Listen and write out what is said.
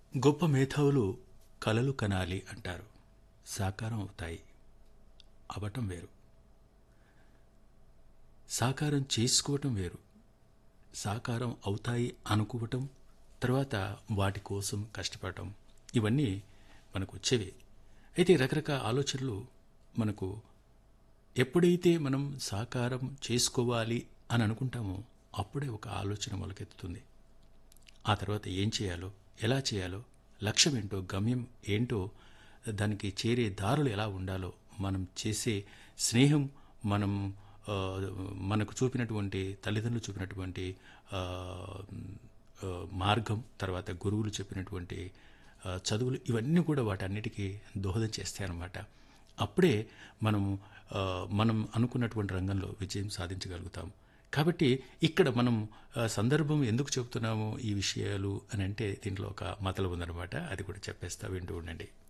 గొప్ప మేధావులు కలలు కనాలి అంటారు. సాకారం అవుతాయి. అవటం వేరు. సాకారం చేసుకోవటం వేరు. సాకారం అవుతాయి అనుకోవటం, తర్వాత వాటి కోసం కష్టపడటం, ఇవన్నీ మనకు వచ్చేవే. అయితే రకరకాల ఆలోచనలు మనకు ఎప్పుడైతే మనం సాకారం చేసుకోవాలి అని అనుకుంటామో అప్పుడే ఒక ఆలోచన మొలకెత్తుతుంది. ఆ తర్వాత ఏం చేయాలో, ఎలా చేయాలో, లక్ష్యం ఏంటో, గమ్యం ఏంటో, దానికి చేరే దారులు ఎలా ఉండాలో, మనం చేసే స్నేహం, మనం ఆ, మనకు చూపినటువంటి తల్లిదండ్రులు చూపినటువంటి ఆ, ఆ, మార్గం, తర్వాత గురువులు చెప్పినటువంటి చదువులు, ఇవన్నీ కూడా వాటన్నిటికీ దోహదం చేస్తాయన్నమాట. అప్పుడే మనం ఆ, మనం అనుకున్నటువంటి రంగంలో విజయం సాధించగలుగుతాం. కాబట్టి ఇక్కడ మనం సందర్భం ఎందుకు చెబుతున్నాము ఈ విషయాలు అని అంటే దీంట్లో ఒక మతలబు ఉందన్నమాట. అది కూడా చెప్పేస్తా, వింటూ ఉండండి.